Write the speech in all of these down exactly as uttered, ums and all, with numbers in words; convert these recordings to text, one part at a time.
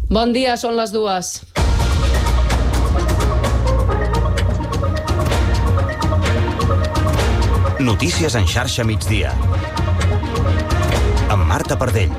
Bon dia, són les dues. Notícies en xarxa migdia. Amb Marta Pardell.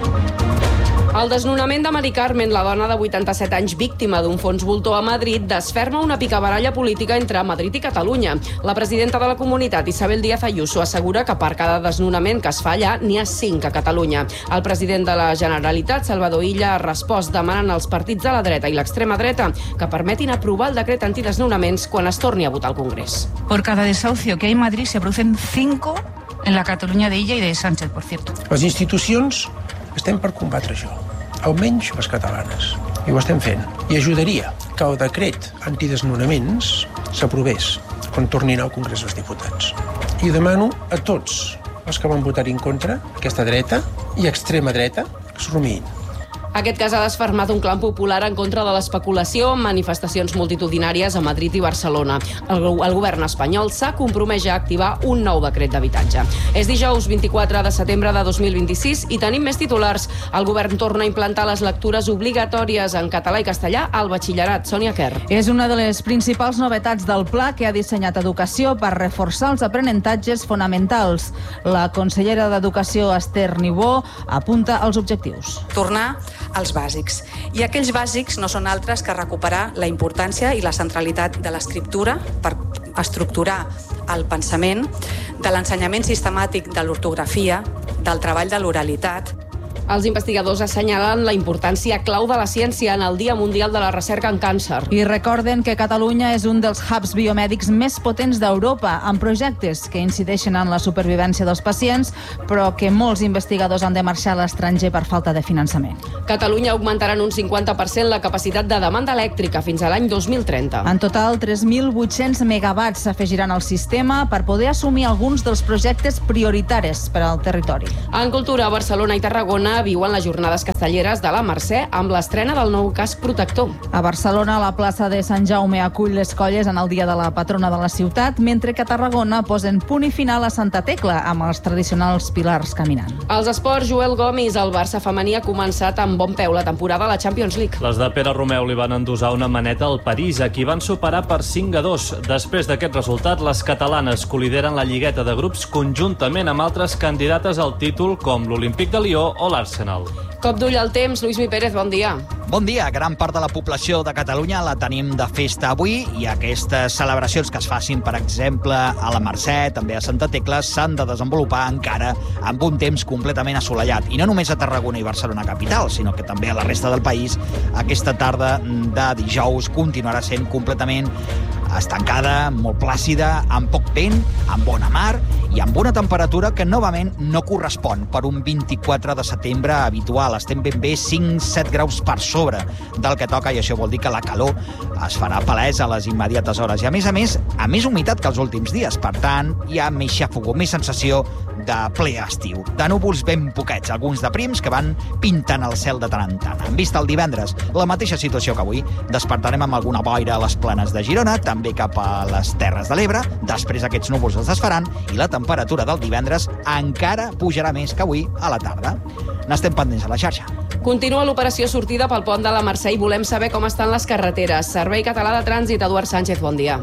El desnonament de Mari Carmen, la dona de vuitanta-set anys víctima d'un fons voltor a Madrid, desferma una picabaralla política entre Madrid i Catalunya. La presidenta de la comunitat, Isabel Díaz Ayuso, assegura que per cada desnonament que es fa allà, n'hi ha cinc a Catalunya. El president de la Generalitat, Salvador Illa, ha respost demanant als partits de la dreta i l'extrema dreta que permetin aprovar el decret antidesnonaments quan es torni a votar al Congrés. Por cada desahucio que hay en Madrid se producen cinco en la Catalunya de Illa i de Sánchez, por cierto. Les institucions estem per combatre això, almenys les catalanes, i ho estem fent. I ajudaria que el decret antidesnonaments s'aprovés quan tornin al Congrés dels Diputats. I demano a tots els que van votar en contra, aquesta dreta i extrema dreta, que es rumiïn. Aquest cas ha desfermat un clam popular en contra de l'especulació amb manifestacions multitudinàries a Madrid i Barcelona. El, el govern espanyol s'ha compromès a activar un nou decret d'habitatge. És dijous vint-i-quatre de setembre de dos mil vint-i-sis i tenim més titulars. El govern torna a implantar les lectures obligatòries en català i castellà al batxillerat. Sònia Kerr. És una de les principals novetats del pla que ha dissenyat Educació per reforçar els aprenentatges fonamentals. La consellera d'Educació, Esther Niubó, apunta als objectius. Tornar als bàsics. I aquells bàsics no són altres que recuperar la importància i la centralitat de l'escriptura per estructurar el pensament, de l'ensenyament sistemàtic de l'ortografia, del treball de l'oralitat. Els investigadors assenyalen la importància clau de la ciència en el Dia Mundial de la Recerca en Càncer. I recorden que Catalunya és un dels hubs biomèdics més potents d'Europa, amb projectes que incideixen en la supervivència dels pacients, però que molts investigadors han de marxar a l'estranger per falta de finançament. Catalunya augmentarà en un cinquanta per cent la capacitat de demanda elèctrica fins a l'any dos mil trenta. En total, tres mil vuit-cents megawatts s'afegiran al sistema per poder assumir alguns dels projectes prioritaris per al territori. En cultura, Barcelona i Tarragona viuen les jornades castelleres de la Mercè amb l'estrena del nou casc protector. A Barcelona, la plaça de Sant Jaume acull les colles en el dia de la patrona de la ciutat, mentre que a Tarragona posen punt i final a Santa Tecla amb els tradicionals pilars caminant. Als esports, Joel Gomis, el Barça femení ha començat amb bon peu la temporada a la Champions League. Les de Pere Romeu li van endosar una maneta al París, a qui van superar per cinc a dos. Després d'aquest resultat, les catalanes colideren la lligueta de grups conjuntament amb altres candidates al títol com l'Olímpic de Lió o l'Arsenal. Cop d'ull al temps, Lluís Mi Pérez, bon dia. Bon dia. Gran part de la població de Catalunya la tenim de festa avui i aquestes celebracions que es facin, per exemple, a la Mercè, també a Santa Tecla, s'han de desenvolupar encara amb un temps completament assolellat. I no només a Tarragona i Barcelona capital, sinó que també a la resta del país aquesta tarda de dijous continuarà sent completament estancada, molt plàcida, amb poc vent, amb bona mar i amb una temperatura que novament no correspon per un vint-i-quatre de setembre habitual. Estem ben bé cinc set graus per sobre del que toca i això vol dir que la calor es farà palès a les immediates hores. I a més a més, a més humitat que els últims dies. Per tant, hi ha més xàfego, més sensació de ple estiu. De núvols ben poquets, alguns de prims que van pintant el cel de tant en tant. En vista el divendres, la mateixa situació que avui. Despertarem amb alguna boira a les planes de Girona, també cap a les Terres de l'Ebre. Després aquests núvols es desfaran i la temperatura del divendres encara pujarà més que avui a la tarda. N'estem pendents a la xarxa. Continua l'operació sortida pel pont de la Mercè i volem saber com estan les carreteres. Servei Català de Trànsit, Eduard Sánchez, bon dia.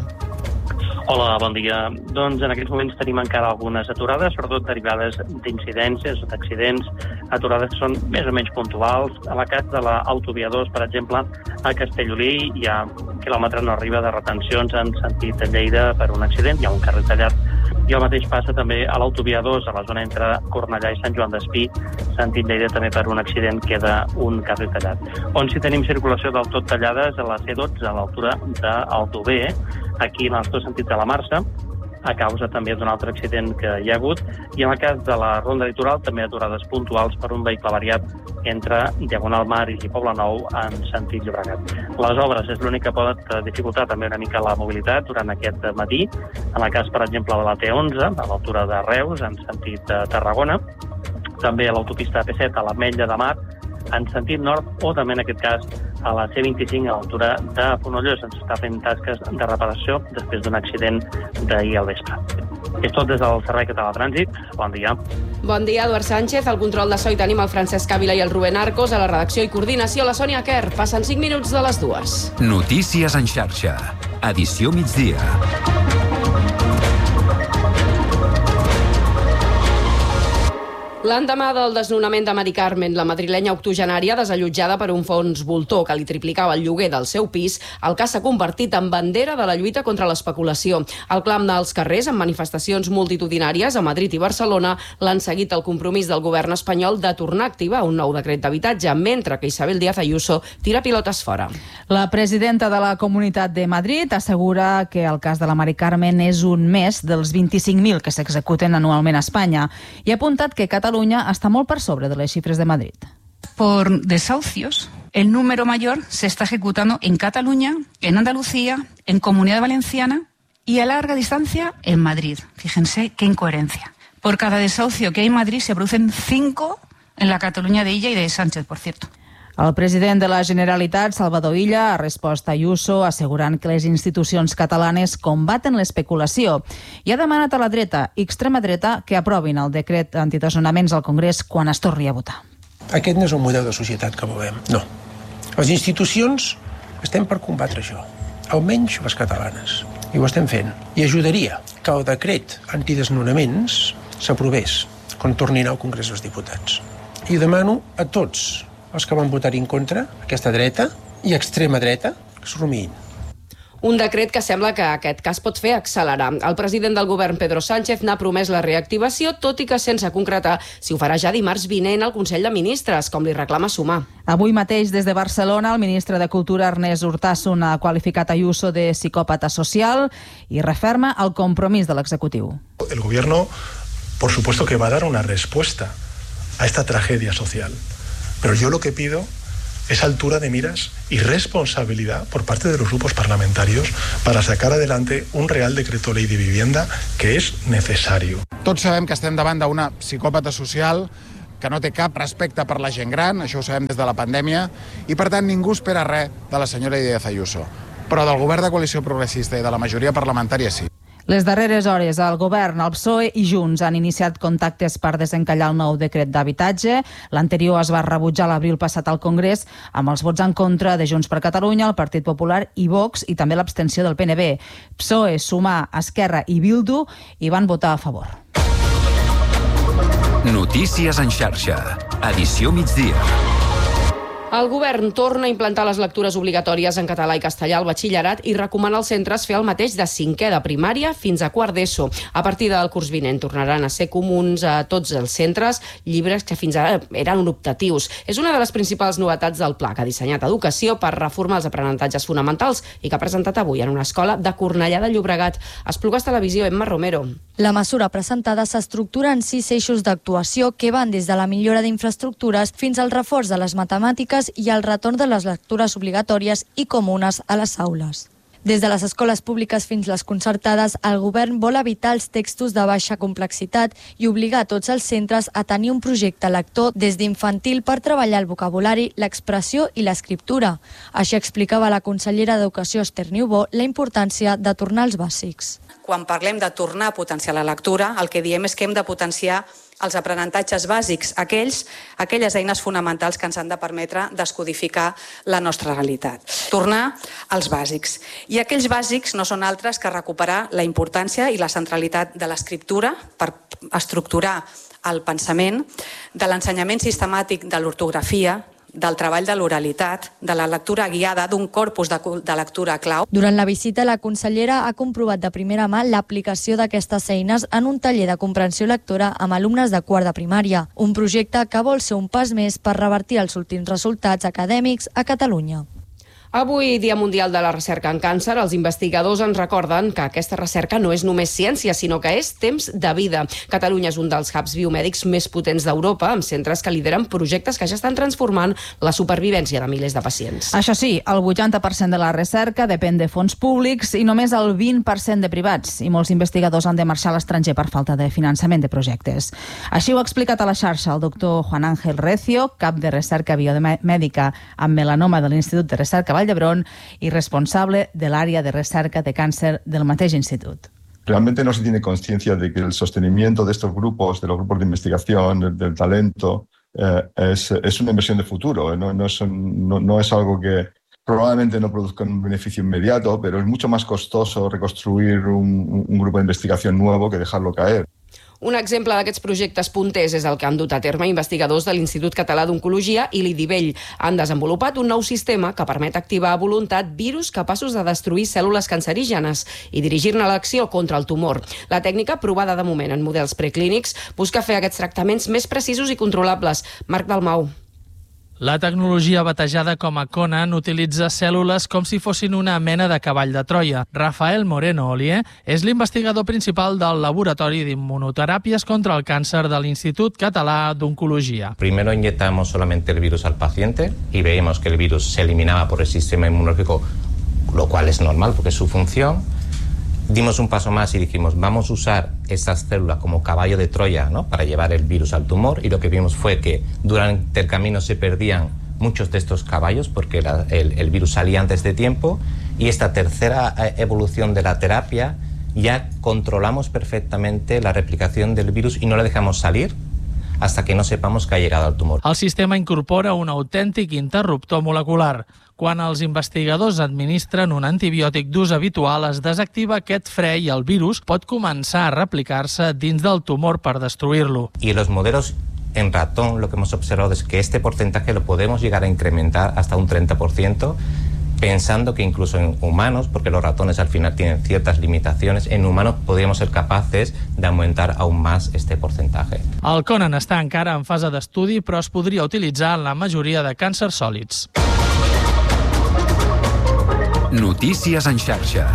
Hola, bon dia. Doncs en aquests moments tenim encara algunes aturades, sobretot derivades d'incidències, d'accidents, aturades que són més o menys puntuals. A la cas de l'autovia dos, per exemple, a Castellolí hi ha un quilòmetre no arriba de retencions en sentit de Lleida per un accident, hi ha un carrer tallat. I el mateix passa també a l'autovia dos, a la zona entre Cornellà i Sant Joan d'Espí, sentit Lleida també per un accident queda un carrer tallat. On sí tenim circulació del tot tallada és a la C dotze, a l'altura d'Aldover, aquí en els dos sentits de la Marsa, a causa també d'un altre accident que hi ha hagut, i en el cas de la Ronda Litoral també aturades puntuals per un vehicle variat entre Diagonal Mar i Poblenou en sentit Llobregat. Les obres és l'únic que pot dificultar també una mica la mobilitat durant aquest matí, en el cas, per exemple, de la T onze, a l'altura de Reus, en sentit de Tarragona, també a l'autopista P set, a l'Ametlla de Mar, en sentit nord, o també en aquest cas a la C vint-i-cinc a l'altura de Fonollosa. Ens està fent tasques de reparació després d'un accident d'ahir al vespre. És tot des del Servei Català de Trànsit. Bon dia. Bon dia, Eduard Sánchez. Al control de so hi tenim el Francesc Ávila i el Rubén Arcos. A la redacció i coordinació, la Sònia Quer. Passen cinc minuts de les dues. Notícies en xarxa. Edició migdia. L'endemà del desnonament de Mari Carmen, la madrilenya octogenària desallotjada per un fons voltor que li triplicava el lloguer del seu pis, el cas s'ha convertit en bandera de la lluita contra l'especulació. El clam dels carrers, amb manifestacions multitudinàries a Madrid i Barcelona, l'han seguit el compromís del govern espanyol de tornar a activar un nou decret d'habitatge, mentre que Isabel Díaz Ayuso tira pilotes fora. La presidenta de la Comunitat de Madrid assegura que el cas de la Mari Carmen és un més dels vint-i-cinc mil que s'executen anualment a Espanya i ha apuntat que Catalunya está muy por sobre de las cifras de Madrid. Por desahucios, el número mayor se está ejecutando en Cataluña, en Andalucía, en Comunidad Valenciana y a larga distancia en Madrid. Fíjense qué incoherencia. Por cada desahucio que hay en Madrid se producen cinco en la Cataluña de Illa y de Sánchez, por cierto. El president de la Generalitat, Salvador Illa, ha respost a Ayuso assegurant que les institucions catalanes combaten l'especulació i ha demanat a la dreta i extrema dreta que aprovin el decret antidesnonaments al Congrés quan es torni a votar. Aquest no és un model de societat que volem, no. Les institucions estem per combatre això, almenys les catalanes, i ho estem fent. I ajudaria que el decret antidesnonaments s'aprovés quan tornin al Congrés dels Diputats. I demano a tots els que van votar en contra, aquesta dreta i extrema dreta, que s'ho rumiïn. Un decret que sembla que aquest cas pot fer accelerar. El president del govern, Pedro Sánchez, n'ha promès la reactivació, tot i que sense concretar si ho farà ja dimarts vinent al Consell de Ministres, com li reclama Sumar. Avui mateix, des de Barcelona, el ministre de Cultura, Ernest Urtasun, ha qualificat Ayuso de psicòpata social i referma el compromís de l'executiu. El gobierno, por supuesto que va a dar una respuesta a esta tragedia social. Pero yo lo que pido es altura de miras y responsabilidad por parte de los grupos parlamentarios para sacar adelante un Real Decreto Ley de Vivienda que és necessari. Tots sabem que estem davant d'una psicòpata social que no té cap respecte per la gent gran, això ho sabem des de la pandèmia, i per tant ningú espera res de la senyora Díaz Ayuso. Però del govern de coalició progressista i de la majoria parlamentària sí. Les darreres hores, el govern, el P S O E i Junts han iniciat contactes per desencallar el nou decret d'habitatge. L'anterior es va rebutjar l'abril passat al Congrés amb els vots en contra de Junts per Catalunya, el Partit Popular i Vox i també l'abstenció del P N B. P S O E, Sumar, Esquerra i Bildu hi van votar a favor. Notícies en xarxa. Edició migdia. El govern torna a implantar les lectures obligatòries en català i castellà al batxillerat i recomana als centres fer el mateix de cinquè de primària fins a quart d'ESO. A partir del curs vinent tornaran a ser comuns a tots els centres llibres que fins ara eren optatius. És una de les principals novetats del pla que ha dissenyat Educació per reformar els aprenentatges fonamentals i que ha presentat avui en una escola de Cornellà de Llobregat. Esplugues Televisió, Emma Romero. La mesura presentada s'estructura en sis eixos d'actuació que van des de la millora d'infraestructures fins al reforç de les matemàtiques i el retorn de les lectures obligatòries i comunes a les aules. Des de les escoles públiques fins les concertades, el govern vol evitar els textos de baixa complexitat i obligar a tots els centres a tenir un projecte lector des d'infantil per treballar el vocabulari, l'expressió i l'escriptura. Així explicava la consellera d'Educació, Esther Niubó, la importància de tornar als bàsics. Quan parlem de tornar a potenciar la lectura, el que diem és que hem de potenciar els aprenentatges bàsics, aquells, aquelles eines fonamentals que ens han de permetre descodificar la nostra realitat. Tornar als bàsics. I aquells bàsics no són altres que recuperar la importància i la centralitat de l'escriptura per estructurar el pensament, de l'ensenyament sistemàtic de l'ortografia, del treball de l'oralitat, de la lectura guiada, d'un corpus de, de lectura clau. Durant la visita, la consellera ha comprovat de primera mà l'aplicació d'aquestes eines en un taller de comprensió lectora amb alumnes de quart de primària, un projecte que vol ser un pas més per revertir els últims resultats acadèmics a Catalunya. Avui, Dia Mundial de la Recerca en Càncer, els investigadors ens recorden que aquesta recerca no és només ciència, sinó que és temps de vida. Catalunya és un dels hubs biomèdics més potents d'Europa, amb centres que lideren projectes que ja estan transformant la supervivència de milers de pacients. Això sí, el vuitanta per cent de la recerca depèn de fons públics i només el vint per cent de privats, i molts investigadors han de marxar a l'estranger per falta de finançament de projectes. Així ho ha explicat a la xarxa el doctor Juan Ángel Recio, cap de recerca biomèdica amb melanoma de l'Institut de Recerca Vall d'Hebron i responsable de l'àrea de recerca de càncer del mateix institut. realmente no se tiene conciencia de que el sostenimiento de estos grupos, de los grupos de investigación, del, del talento, eh, es, es una inversión de futuro. ¿eh? No, no, es un, no, no es algo que probablemente no produzca un beneficio inmediato, pero es mucho más costoso reconstruir un, un grupo de investigación nuevo que dejarlo caer. Un exemple d'aquests projectes punters és el que han dut a terme investigadors de l'Institut Català d'Oncologia i l'I D I Vell. Han desenvolupat un nou sistema que permet activar a voluntat virus capaços de destruir cèl·lules cancerígenes i dirigir-ne l'acció contra el tumor. La tècnica, provada de moment en models preclínics, busca fer aquests tractaments més precisos i controlables. Marc Dalmau. La tecnologia batejada com a Conan utilitza cèl·lules com si fossin una mena de cavall de Troia. Rafael Moreno Olier és l'investigador principal del Laboratori d'Inmunoteràpies contra el Càncer de l'Institut Català d'Oncologia. Primero inyectamos solamente el virus al paciente y veíamos que el virus se eliminaba por el sistema inmunológico, lo cual es normal porque es su función. Dimos un paso más y dijimos, vamos a usar estas células como caballo de Troya, ¿no?, para llevar el virus al tumor, y lo que vimos fue que durante el camino se perdían muchos de estos caballos porque la, el, el virus salía antes de tiempo, y esta tercera evolución de la terapia ya controlamos perfectamente la replicación del virus y no la dejamos salir hasta que no sepamos que ha llegado al tumor. El sistema incorpora un autèntic interruptor molecular. Quan els investigadors administren un antibiòtic d'ús habitual, es desactiva aquest fre i el virus pot començar a replicar-se dins del tumor per destruir-lo. Y los modelos en ratón lo que hemos observado es que este porcentaje lo podemos llegar a incrementar hasta un treinta por ciento, pensando que incluso en humanos, porque los ratones al final tienen ciertas limitaciones, en humanos podríamos ser capaces de aumentar aún más este porcentaje. El Conan està encara en fase d'estudi, però es podria utilitzar en la majoria de càncers sòlids. Notícies en xarxa.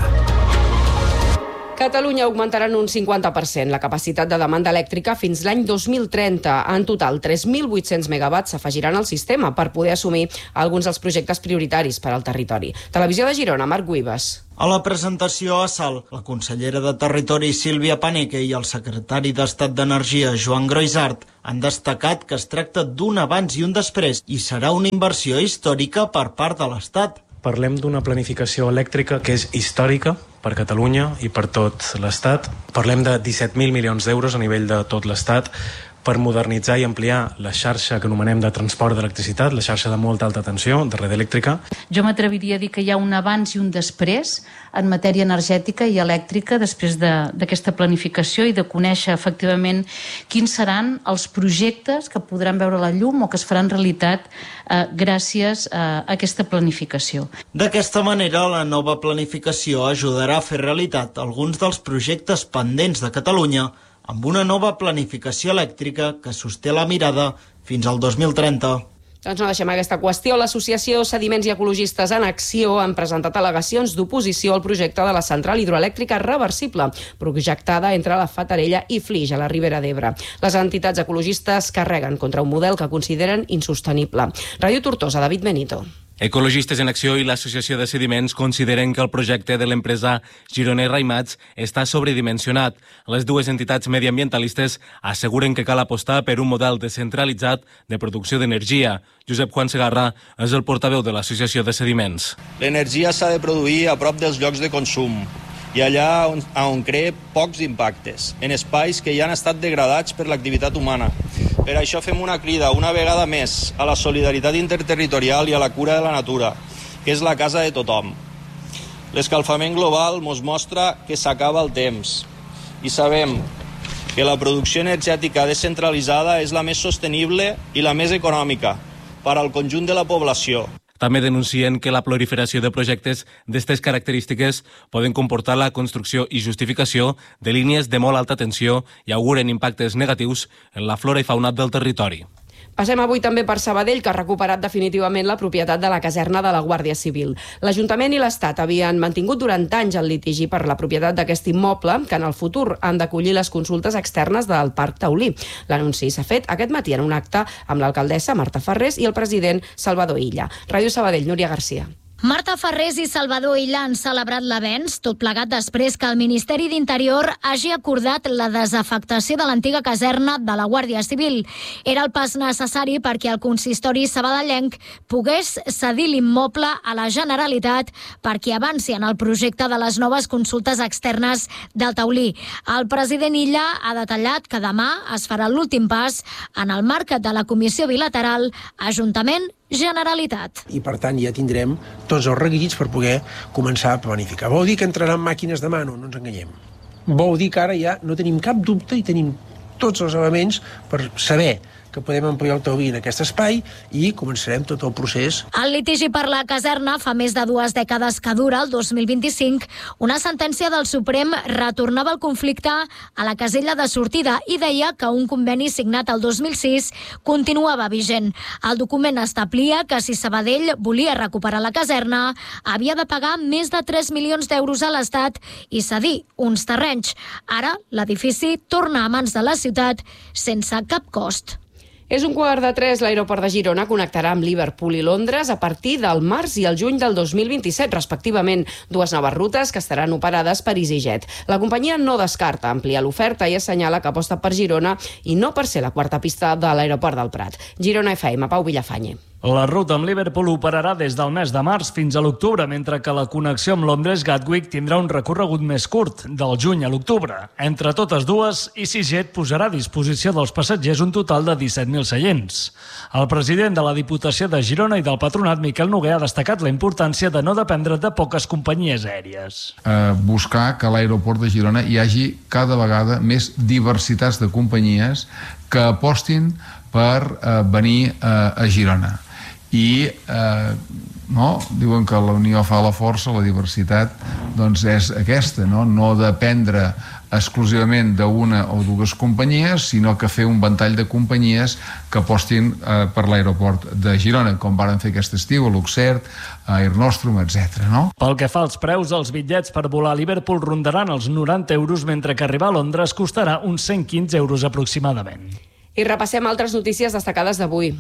Catalunya augmentarà en un cinquanta per cent la capacitat de demanda elèctrica fins l'any dos mil trenta. En total, tres mil vuit-cents megawatts s'afegiran al sistema per poder assumir alguns dels projectes prioritaris per al territori. Televisió de Girona, Marc Guibas. A la presentació a Salt, la consellera de Territori Sílvia Paneque i el secretari d'Estat d'Energia Joan Groisart han destacat que es tracta d'un abans i un després i serà una inversió històrica per part de l'Estat. Parlem d'una planificació elèctrica que és històrica per Catalunya i per tot l'Estat. Parlem de disset mil milions d'euros a nivell de tot l'Estat per modernitzar i ampliar la xarxa que anomenem de transport d'electricitat, la xarxa de molta alta tensió, de red elèctrica. Jo m'atreviria a dir que hi ha un abans i un després en matèria energètica i elèctrica després d'aquesta de, planificació i de conèixer efectivament quins seran els projectes que podran veure la llum o que es faran realitat eh, gràcies a aquesta planificació. D'aquesta manera, la nova planificació ajudarà a fer realitat alguns dels projectes pendents de Catalunya amb una nova planificació elèctrica que sosté la mirada fins al dos mil trenta. Doncs no deixem aquesta qüestió. L'associació Sediments i Ecologistes en Acció han presentat al·legacions d'oposició al projecte de la central hidroelèctrica reversible, projectada entre la Fatarella i Flix, a la Ribera d'Ebre. Les entitats ecologistes carreguen contra un model que consideren insostenible. Ràdio Tortosa, David Benito. Ecologistes en Acció i l'Associació de Sediments consideren que el projecte de l'empresa Gironer Raimats està sobredimensionat. Les dues entitats mediambientalistes asseguren que cal apostar per un model descentralitzat de producció d'energia. Josep Juan Segarra és el portaveu de l'Associació de Sediments. L'energia s'ha de produir a prop dels llocs de consum i allà on, on crea pocs impactes, en espais que ja han estat degradats per l'activitat humana. Per això fem una crida una vegada més a la solidaritat interterritorial i a la cura de la natura, que és la casa de tothom. L'escalfament global ens mostra que s'acaba el temps i sabem que la producció energètica descentralitzada és la més sostenible i la més econòmica per al conjunt de la població. També denuncien que la proliferació de projectes d'aquestes característiques poden comportar la construcció i justificació de línies de molt alta tensió i auguren impactes negatius en la flora i fauna del territori. Passem avui també per Sabadell, que ha recuperat definitivament la propietat de la caserna de la Guàrdia Civil. L'Ajuntament i l'Estat havien mantingut durant anys el litigi per la propietat d'aquest immoble, que en el futur han d'acollir les consultes externes del Parc Taulí. L'anunci s'ha fet aquest matí en un acte amb l'alcaldessa Marta Ferrés i el president Salvador Illa. Ràdio Sabadell, Núria Garcia. Marta Farrés i Salvador Illa han celebrat l'avenç, tot plegat després que el Ministeri d'Interior hagi acordat la desafectació de l'antiga caserna de la Guàrdia Civil. Era el pas necessari perquè el consistori sabadellenc pogués cedir l'immoble a la Generalitat perquè avanci en el projecte de les noves consultes externes del Taulí. El president Illa ha detallat que demà es farà l'últim pas en el marc de la comissió bilateral Ajuntament Generalitat. I, per tant, ja tindrem tots els requisits per poder començar a planificar. Vol dir que entraran màquines demà? No, no ens enganyem. Vol dir que ara ja no tenim cap dubte i tenim tots els elements per saber que podem ampliar el Taulí en aquest espai i començarem tot el procés. El litigi per la caserna fa més de dues dècades que dura, el dos mil vint-i-cinc. Una sentència del Suprem retornava el conflicte a la casella de sortida i deia que un conveni signat el dos mil sis continuava vigent. El document establia que si Sabadell volia recuperar la caserna havia de pagar més de tres milions d'euros a l'Estat i cedir uns terrenys. Ara l'edifici torna a mans de la ciutat sense cap cost. És un quart de tres. L'aeroport de Girona connectarà amb Liverpool i Londres a partir del març i el juny del dos mil vint-i-set, respectivament, dues noves rutes que estaran operades per EasyJet. La companyia no descarta ampliar l'oferta i assenyala que aposta per Girona i no per ser la quarta pista de l'aeroport del Prat. Girona F M, Pau Villafañe. La ruta amb Liverpool operarà des del mes de març fins a l'octubre, mentre que la connexió amb Londres Gatwick tindrà un recorregut més curt, del juny a l'octubre. Entre totes dues, EasyJet posarà a disposició dels passatgers un total de disset mil seients. El president de la Diputació de Girona i del Patronat, Miquel Noguer, ha destacat la importància de no dependre de poques companyies aèries. Eh, buscar que a l'aeroport de Girona hi hagi cada vegada més diversitats de companyies que apostin per eh, venir eh, a Girona. I eh, no? diuen que la unió fa la força, la diversitat doncs és aquesta, no, no dependre exclusivament d'una o dues companyies, sinó que fer un ventall de companyies que apostin eh, per l'aeroport de Girona, com varen fer aquest estiu a Luxert, a Air Nostrum, etcètera. No? Pel que fa als preus, els bitllets per volar a Liverpool rondaran els noranta euros, mentre que arribar a Londres costarà uns cent quinze euros aproximadament. I repassem altres notícies destacades d'avui.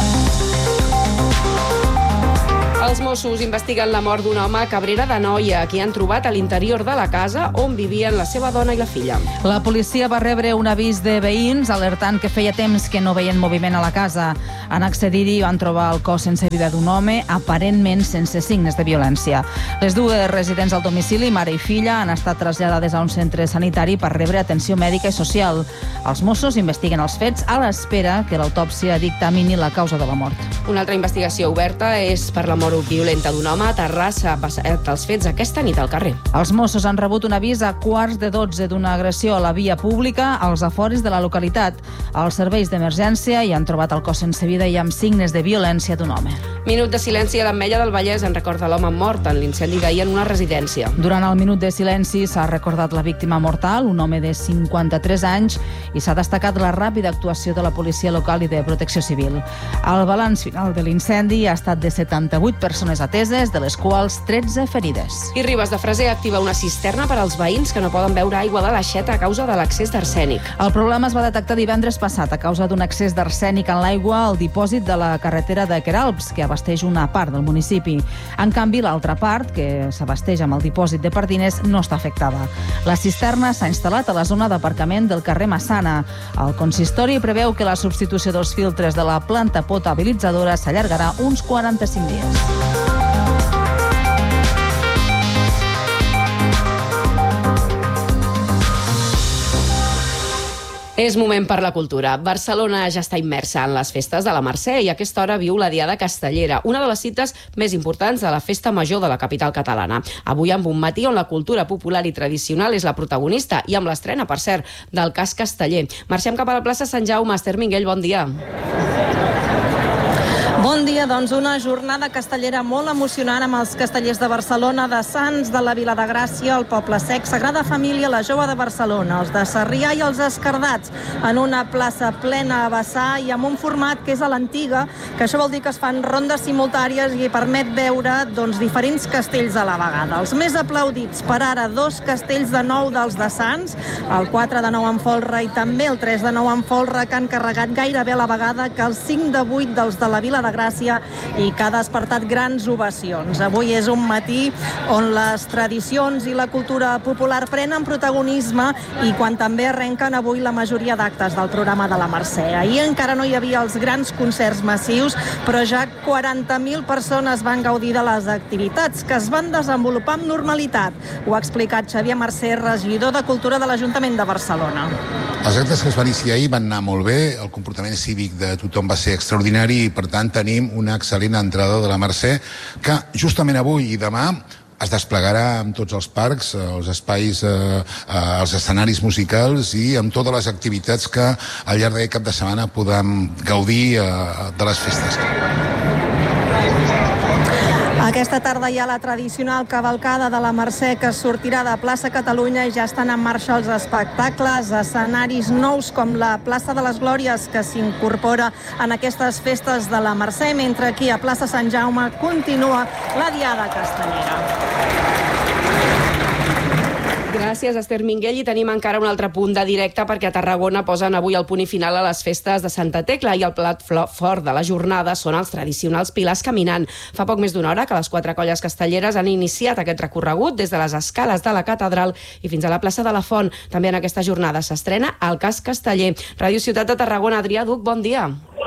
Els Mossos investiguen la mort d'un home a Cabrera d'Anoia, qui han trobat a l'interior de la casa on vivien la seva dona i la filla. La policia va rebre un avís de veïns alertant que feia temps que no veien moviment a la casa. En accedir-hi van trobar el cos sense vida d'un home, aparentment sense signes de violència. Les dues residents al domicili, mare i filla, han estat traslladades a un centre sanitari per rebre atenció mèdica i social. Els Mossos investiguen els fets a l'espera que l'autòpsia dictamini la causa de la mort. Una altra investigació oberta és per la mort violenta d'un home a Terrassa, passat els fets aquesta nit al carrer. Els Mossos han rebut un avís a quarts de dotze d'una agressió a la via pública als afores de la localitat. Els serveis d'emergència hi han trobat el cos sense vida i amb signes de violència d'un home. Minut de silenci a l'Ametlla del Vallès en record de l'home mort en l'incendi d'ahir en una residència. Durant el minut de silenci s'ha recordat la víctima mortal, un home de cinquanta-tres anys, i s'ha destacat la ràpida actuació de la policia local i de protecció civil. El balanç final de l'incendi ha estat de setanta-vuit persones ateses, de les quals tretze ferides. I Ribes de Freser activa una cisterna per als veïns que no poden beure aigua de l'aixeta a causa de l'accés d'arsènic. El problema es va detectar divendres passat a causa d'un excés d'arsènic en l'aigua al dipòsit de la carretera de Queralbs, que abasteix una part del municipi. En canvi, l'altra part, que s'abasteix amb el dipòsit de Pardines, no està afectada. La cisterna s'ha instal·lat a la zona d'aparcament del carrer Massana. El consistori preveu que la substitució dels filtres de la planta potabilitzadora s'allargarà uns quaranta-cinc dies. És moment per la cultura. Barcelona ja està immersa en les festes de la Mercè i a aquesta hora viu la Diada Castellera, una de les cites més importants de la festa major de la capital catalana. Avui amb un matí on la cultura popular i tradicional és la protagonista i amb l'estrena, per cert, del Cas Casteller. Marxem cap a la plaça Sant Jaume. Esther Minguell, bon dia. Bon dia, doncs una jornada castellera molt emocionant amb els castellers de Barcelona, de Sants, de la Vila de Gràcia, el Poble Sec, Sagrada Família, la Jove de Barcelona, els de Sarrià i els Escardats, en una plaça plena a vessar i amb un format que és a l'antiga, que això vol dir que es fan rondes simultànies i permet veure doncs, diferents castells a la vegada. Els més aplaudits per ara, dos castells de nou dels de Sants, el quatre de nou en folre i també el tres de nou en folre, que han carregat gairebé a la vegada que els cinc de vuit dels de la Vila de Gràcia i que ha despertat grans ovacions. Avui és un matí on les tradicions i la cultura popular prenen protagonisme i quan també arrenquen avui la majoria d'actes del programa de la Mercè. Ahir encara no hi havia els grans concerts massius, però ja quaranta mil persones van gaudir de les activitats que es van desenvolupar amb normalitat. Ho ha explicat Xavier Mercè, regidor de Cultura de l'Ajuntament de Barcelona. Els actes que es van iniciar ahir van anar molt bé, el comportament cívic de tothom va ser extraordinari i per tant tenim una excel·lent entrada de la Mercè que justament avui i demà es desplegarà en tots els parcs, els espais, eh, els escenaris musicals i amb totes les activitats que al llarg d'aquest cap de setmana podem gaudir eh, de les festes. Aquesta tarda hi ha la tradicional cavalcada de la Mercè que sortirà de plaça Catalunya i ja estan en marxa els espectacles, escenaris nous com la plaça de les Glòries que s'incorpora en aquestes festes de la Mercè, mentre aquí a plaça Sant Jaume continua la Diada Castellera. Gràcies, Esther Minguell. I tenim encara un altre punt de directe perquè a Tarragona posen avui el punt i final a les festes de Santa Tecla i el plat fort de la jornada són els tradicionals pilars caminant. Fa poc més d'una hora que les quatre colles castelleres han iniciat aquest recorregut des de les escales de la catedral i fins a la plaça de la Font. També en aquesta jornada s'estrena el Cas Casteller. Ràdio Ciutat de Tarragona, Adrià Duc, bon dia.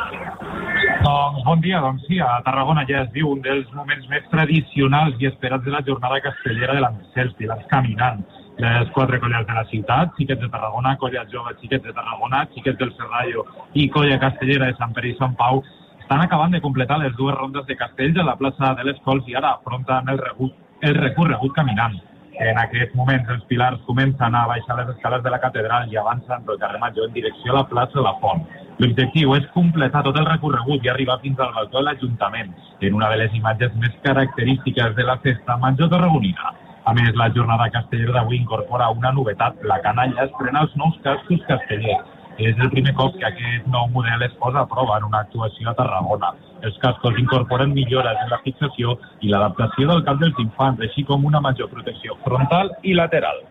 Doncs bon dia, doncs sí, a Tarragona ja es viu un dels moments més tradicionals i esperats de la jornada castellera de la Mercè, els pilars caminant. Les quatre colles de la ciutat, Xiquets de Tarragona, Colla Jove, Xiquets de Tarragona, Xiquets del Serrallo i Colla Castellera de Sant Pere i Sant Pau estan acabant de completar les dues rondes de castells a la plaça de les Cols i ara afronten el, regut, el recorregut caminant. En aquests moments els pilars comencen a baixar les escales de la catedral i avancen pel carrer Major en direcció a la plaça de la Font. L'objectiu és completar tot el recorregut i arribar fins al balcó de l'Ajuntament, en una de les imatges més característiques de la festa major tarragonina. A més, la jornada castellera d'avui incorpora una novetat. La canalla estrena els nous cascos castellers. És el primer cop que aquest nou model es posa a prova en una actuació a Tarragona. Els cascos incorporen millores en la fixació i l'adaptació del cap dels infants, així com una major protecció frontal i lateral.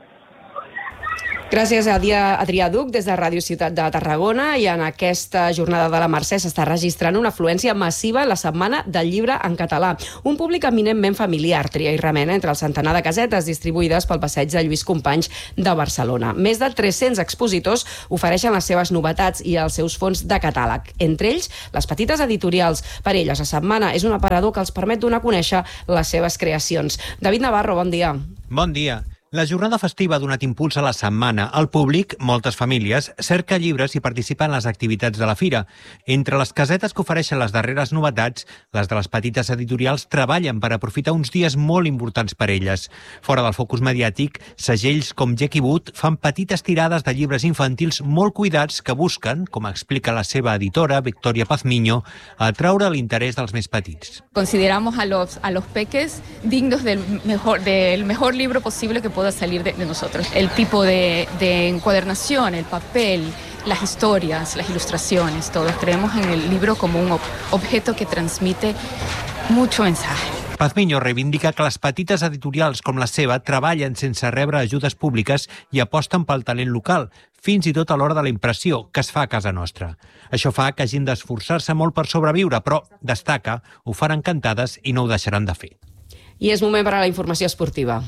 Gràcies a Adrià Duc des de Ràdio Ciutat de Tarragona i en aquesta jornada de la Mercè s'està registrant una afluència massiva la setmana del llibre en català. Un públic eminentment familiar tria i remena entre el centenar de casetes distribuïdes pel passeig de Lluís Companys de Barcelona. Més de tres-cents expositors ofereixen les seves novetats i els seus fons de catàleg. Entre ells, les petites editorials. Per elles, la setmana és un aparador que els permet donar a conèixer les seves creacions. David Navarro, bon dia. Bon dia. La jornada festiva ha donat impuls a la setmana. El públic, moltes famílies, cerca llibres i participa en les activitats de la fira. Entre les casetes que ofereixen les darreres novetats, les de les petites editorials treballen per aprofitar uns dies molt importants per elles. Fora del focus mediàtic, segells com Jackie Wood fan petites tirades de llibres infantils molt cuidats que busquen, com explica la seva editora, Victoria Pazmiño, atraure l'interès dels més petits. Consideramos a los, a los peques dignos del mejor, del mejor libro posible que pueda salir de, de nosotros. El tipo de, de encuadernación, el papel, las historias, las ilustraciones, todos creemos en el libro como un ob objeto que transmite mucho mensaje. Pazmiño reivindica que les petites editorials com la seva treballen sense rebre ajudes públiques i aposten pel talent local, fins i tot a l'hora de la impressió, que es fa a casa nostra. Això fa que hagin d'esforçar-se molt per sobreviure, però, destaca, ho faran encantades i no ho deixaran de fer. I és moment per a la informació esportiva.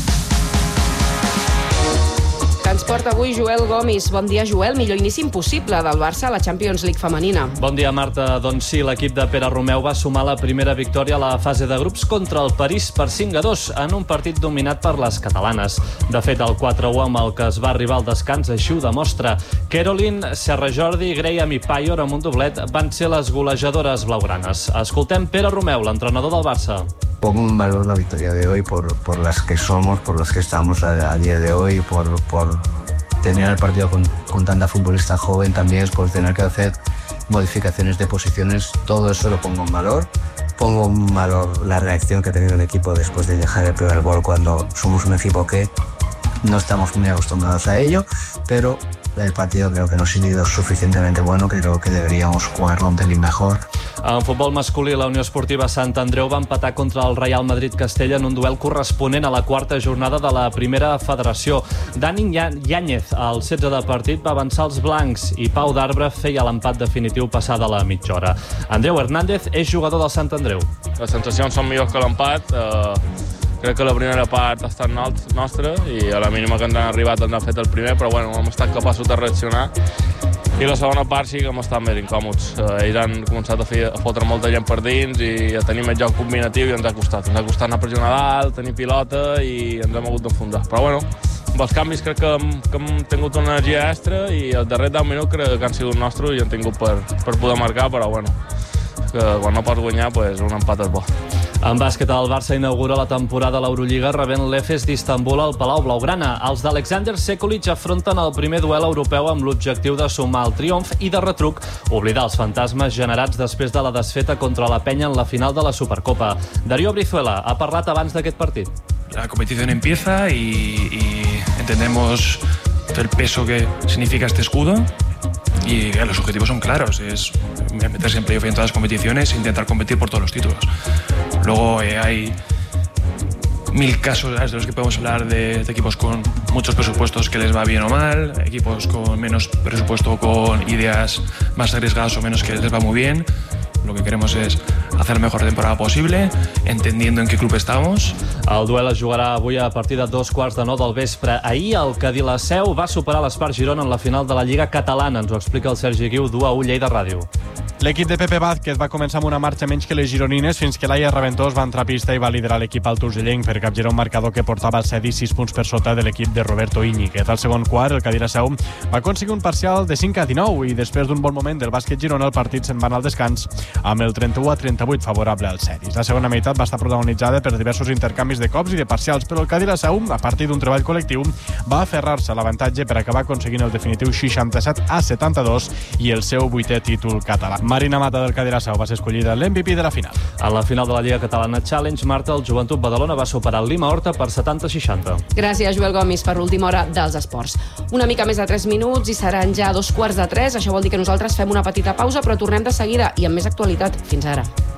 Ens porta avui Joel Gomis. Bon dia, Joel. Millor inici impossible del Barça a la Champions League femenina. Bon dia, Marta. Doncs sí, l'equip de Pere Romeu va sumar la primera victòria a la fase de grups contra el París per cinc a dos en un partit dominat per les catalanes. De fet, el quatre a u amb el que es va arribar al descans així ho demostra. Caroline, Serra Jordi, Graham i Payor amb un doblet van ser les golejadores blaugranes. Escoltem Pere Romeu, l'entrenador del Barça. Pongo en valor la victoria de hoy por, por las que somos, por las que estamos a, a día de hoy, por, por tener el partido con, con tanta futbolista joven también, por tener que hacer modificaciones de posiciones, todo eso lo pongo en valor. Pongo en valor la reacción que ha tenido el equipo después de dejar el primer gol cuando somos un equipo que no estamos muy acostumbrados a ello, pero el partido creo que no ha sido suficientemente bueno, creo que deberíamos jugarlo un pelín mejor. En futbol masculí, la Unió Esportiva Sant Andreu va empatar contra el Real Madrid Castella en un duel corresponent a la quarta jornada de la primera federació. Dani Yáñez, al setze de partit, va avançar els blancs i Pau d'Arbre feia l'empat definitiu passada la mitja hora. Andreu Hernández és jugador del Sant Andreu. Les sensacions són millors que l'empat. Eh, crec que la primera part ha estat nostra i a la mínima que ens han arribat ens han fet el primer, però bueno, hem estat capaços de reaccionar. I la segona part sí que hem estat més incòmods. Eh, ells han començat a, fer, a fotre molta gent per dins i a tenir més joc combinatiu i ens ha costat. Ens ha costat anar a pressionar dalt, tenir pilota i ens hem hagut d'enfundar. Però bueno, amb els canvis crec que hem, que hem tingut una energia extra i els darrers deu minuts crec que han sigut nostres i han tingut per, per poder marcar, però bueno, que quan no pots guanyar, pues, un empat és bo. En bàsquet, el Barça inaugura la temporada a l'Eurolliga rebent l'Efes d'Istanbul al Palau Blaugrana. Els d'Alexander Sekulic afronten el primer duel europeu amb l'objectiu de sumar el triomf i de retruc oblidar els fantasmes generats després de la desfeta contra la Penya en la final de la Supercopa. Darío Brizuela ha parlat abans d'aquest partit. La competición empieza y, y entendemos el peso que significa este escudo. Y los objetivos son claros, es meterse en playoff en todas las competiciones e intentar competir por todos los títulos. Luego eh, hay mil casos de los que podemos hablar de, de equipos con muchos presupuestos que les va bien o mal, equipos con menos presupuesto, con ideas más arriesgadas o menos que les va muy bien. Lo que queremos es hacer la mejor temporada posible, entendiendo en qué club estamos. El duel es jugarà avui a partir de dos quarts de nou del vespre. Ahir el Cadí-la-Seu va superar l'Espart Girona en la final de la Lliga Catalana. Ens ho explica el Sergi Guiu, d'U a U Lleida Ràdio. L'equip de Pepe Vázquez va començar amb una marxa menys que les gironines fins que Laia Raventós va entrar a pista i va liderar l'equip al Turgellenc per capgirar un marcador que portava set i sis punts per sota de l'equip de Roberto Íñiguez. Al segon quart, el Cadí-la-Seu va aconseguir un parcial de cinc a dinou i després d'un bon moment del bàsquet Girona el partit se'n va anar al descans amb el trenta-u a trenta-vuit favorable als seris. La segona meitat va estar protagonitzada per diversos intercanvis de cops i de parcials, però el Cadí-la-Seu, a partir d'un treball col·lectiu, va aferrar-se a l'avantatge per acabar aconseguint el definitiu seixanta-set a setanta-dos i el seu vuitè títol català. Marina Mata del Cadí-la-Seu va ser escollida l'M V P de la final. En la final de la Lliga Catalana Challenge, Marta, el Joventut Badalona va superar el Lima Horta per setanta a seixanta. Gràcies, Joel Gomis, per l'última hora dels esports. Una mica més de tres minuts i seran ja dos quarts de tres. Això vol dir que nosaltres fem una petita pausa, però tornem de seguida i amb més actualitat. Fins ara.